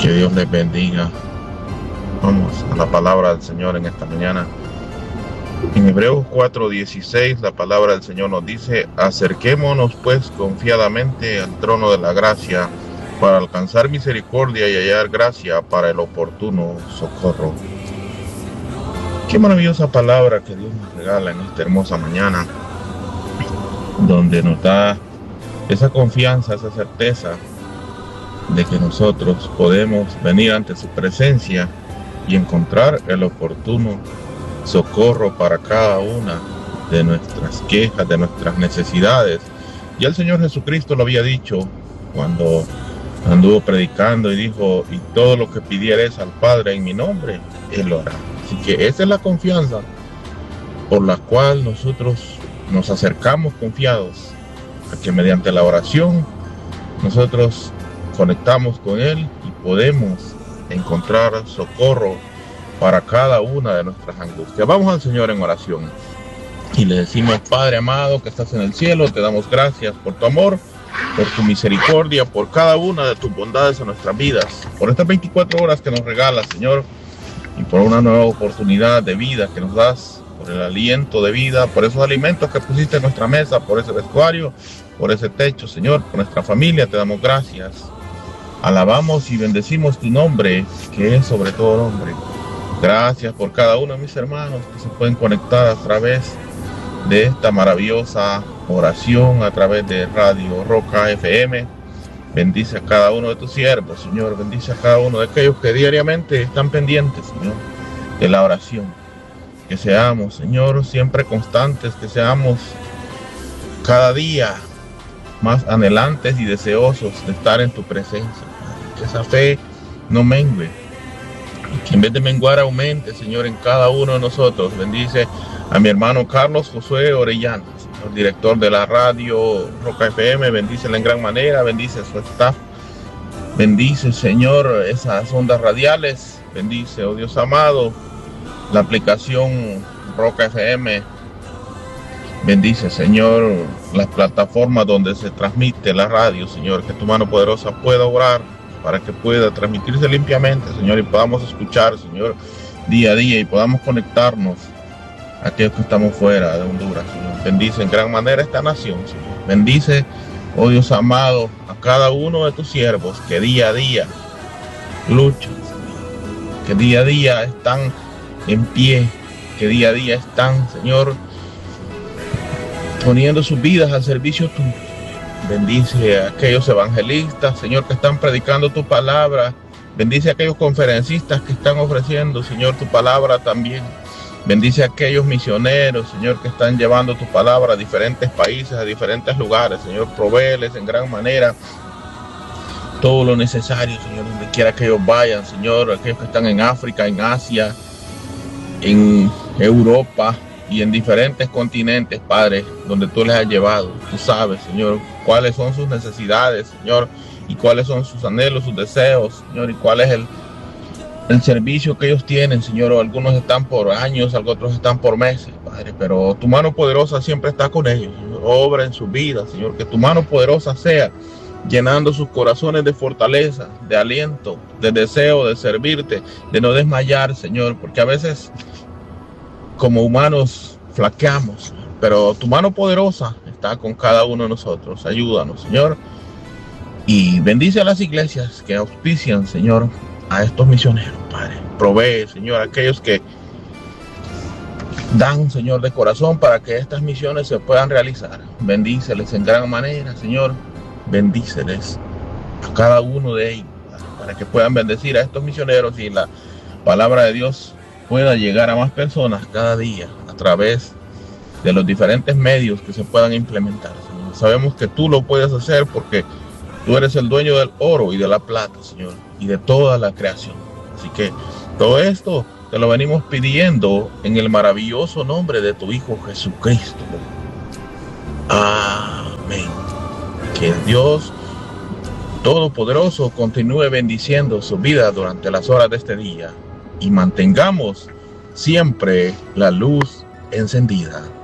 Que Dios les bendiga. Vamos a la palabra del Señor en esta mañana. En Hebreos 4:16 la palabra del Señor nos dice: acerquémonos pues confiadamente al trono de la gracia para alcanzar misericordia y hallar gracia para el oportuno socorro. Qué maravillosa palabra que Dios nos regala en esta hermosa mañana, donde nos da esa confianza, esa certeza de que nosotros podemos venir ante su presencia y encontrar el oportuno socorro para cada una de nuestras quejas, de nuestras necesidades. Y el Señor Jesucristo lo había dicho cuando anduvo predicando y dijo: y todo lo que pidieres al Padre en mi nombre, Él lo hará. Así que esa es la confianza por la cual nosotros nos acercamos confiados a que mediante la oración nosotros conectamos con Él y podemos encontrar socorro para cada una de nuestras angustias. Vamos al Señor en oración y le decimos: Padre amado que estás en el cielo, te damos gracias por tu amor, por tu misericordia, por cada una de tus bondades en nuestras vidas, por estas 24 horas que nos regalas, Señor, y por una nueva oportunidad de vida que nos das, por el aliento de vida, por esos alimentos que pusiste en nuestra mesa, por ese vestuario, por ese techo, Señor, por nuestra familia. Te damos gracias. Alabamos y bendecimos tu nombre, que es sobre todo nombre. Gracias por cada uno de mis hermanos que se pueden conectar a través de esta maravillosa oración, a través de Radio Roca FM. Bendice a cada uno de tus siervos, Señor. Bendice a cada uno de aquellos que diariamente están pendientes, Señor, de la oración. Que seamos, Señor, siempre constantes, que seamos cada día más anhelantes y deseosos de estar en tu presencia. Que esa fe no mengue, que en vez de menguar aumente, Señor, en cada uno de nosotros. Bendice a mi hermano Carlos Josué Orellana, Señor, director de la Radio Roca FM. Bendícela en gran manera, bendice a su staff. Bendice, Señor, esas ondas radiales. Bendice, oh Dios amado, la aplicación Roca FM. Bendice, Señor, las plataformas donde se transmite la radio, Señor. Que tu mano poderosa pueda obrar para que pueda transmitirse limpiamente, Señor, y podamos escuchar, Señor, día a día, y podamos conectarnos a aquellos que estamos fuera de Honduras, Señor. Bendice en gran manera esta nación, Señor. Bendice, oh Dios amado, a cada uno de tus siervos que día a día luchan, Señor, que día a día están en pie, que día a día están, Señor, poniendo sus vidas al servicio tuyo. Bendice a aquellos evangelistas, Señor, que están predicando tu palabra. Bendice a aquellos conferencistas que están ofreciendo, Señor, tu palabra también. Bendice a aquellos misioneros, Señor, que están llevando tu palabra a diferentes países, a diferentes lugares. Señor, provéeles en gran manera todo lo necesario, Señor, donde quiera que ellos vayan, Señor. Aquellos que están en África, en Asia, en Europa y en diferentes continentes, Padre, donde tú les has llevado. Tú sabes, Señor, cuáles son sus necesidades, Señor, y cuáles son sus anhelos, sus deseos, Señor, y cuál es el servicio que ellos tienen, Señor. Algunos están por años, otros están por meses, Padre, pero tu mano poderosa siempre está con ellos, Señor. Obra en sus vidas, Señor, que tu mano poderosa sea llenando sus corazones de fortaleza, de aliento, de deseo de servirte, de no desmayar, Señor, porque a veces como humanos flaqueamos, pero tu mano poderosa está con cada uno de nosotros. Ayúdanos, Señor, y bendice a las iglesias que auspician, Señor, a estos misioneros, Padre. Provee, Señor, a aquellos que dan, Señor, de corazón para que estas misiones se puedan realizar. Bendíceles en gran manera, Señor. Bendíceles a cada uno de ellos, Padre, para que puedan bendecir a estos misioneros y la palabra de Dios pueda llegar a más personas cada día a través de los diferentes medios que se puedan implementar, Señor. Sabemos que tú lo puedes hacer porque tú eres el dueño del oro y de la plata, Señor, y de toda la creación. Así que todo esto te lo venimos pidiendo en el maravilloso nombre de tu Hijo Jesucristo. Amén. Que Dios Todopoderoso continúe bendiciendo su vida durante las horas de este día y mantengamos siempre la luz encendida.